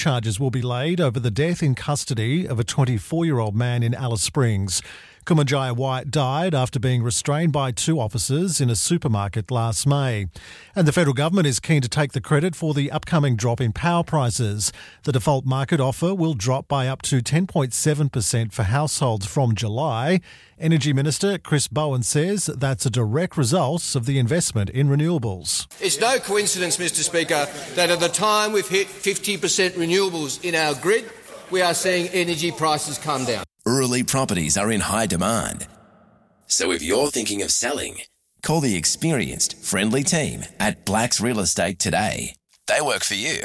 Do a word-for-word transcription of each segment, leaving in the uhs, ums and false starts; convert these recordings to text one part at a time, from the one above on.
Charges will be laid over the death in custody of a twenty-four-year-old man in Alice Springs. Kumanjaya White died after being restrained by two officers in a supermarket last May. And the federal government is keen to take the credit for the upcoming drop in power prices. The default market offer will drop by up to ten point seven percent for households from July. Energy Minister Chris Bowen says that's a direct result of the investment in renewables. It's no coincidence, Mr Speaker, that at the time we've hit fifty percent renewables in our grid, we are seeing energy prices come down. Early properties are in high demand. So if you're thinking of selling, call the experienced, friendly team at Blacks Real Estate today. They work for you.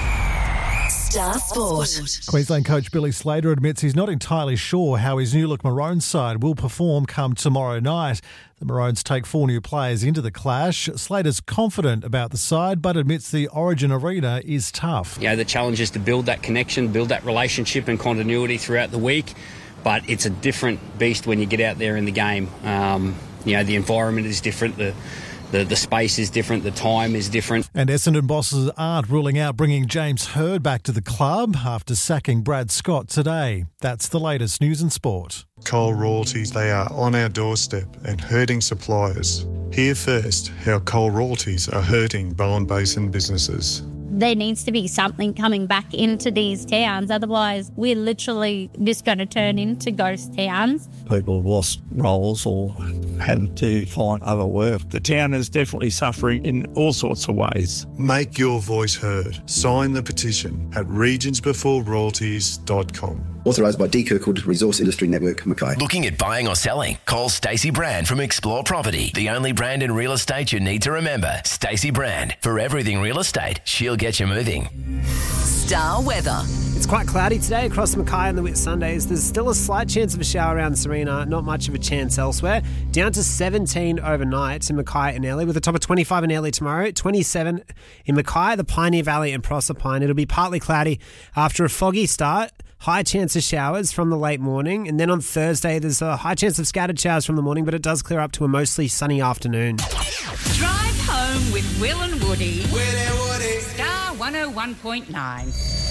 Star Sport. Queensland coach Billy Slater admits he's not entirely sure how his new look Maroons side will perform come tomorrow night. The Maroons take four new players into the clash. Slater's confident about the side but admits the Origin arena is tough. You know, the challenge is to build that connection, build that relationship and continuity throughout the week, but it's a different beast when you get out there in the game. Um, you know, the environment is different, the The, the space is different, the time is different. And Essendon bosses aren't ruling out bringing James Hird back to the club after sacking Brad Scott today. That's the latest news and sport. Coal royalties, they are on our doorstep and hurting suppliers. Hear first how coal royalties are hurting Bowen Basin businesses. There needs to be something coming back into these towns, otherwise we're literally just going to turn into ghost towns. People have lost roles or had to find other work. The town is definitely suffering in all sorts of ways. Make your voice heard. Sign the petition at regions before royalties dot com. Authorised by D. Kirkwood Resource Industry Network, Mackay. Looking at buying or selling? Call Stacey Brand from Explore Property. The only brand in real estate you need to remember. Stacey Brand. For everything real estate, she'll get you moving. Star weather. It's quite cloudy today across Mackay and the Whitsundays. There's still a slight chance of a shower around Serena, not much of a chance elsewhere. Down to seventeen overnight in Mackay and Airlie, with a top of twenty-five in Airlie tomorrow, twenty-seven in Mackay, the Pioneer Valley and Proserpine. It'll be partly cloudy after a foggy start. High chance of showers from the late morning. And then on Thursday, there's a high chance of scattered showers from the morning, but it does clear up to a mostly sunny afternoon. Drive home with Will and Woody. Will and Woody. Star one oh one point nine.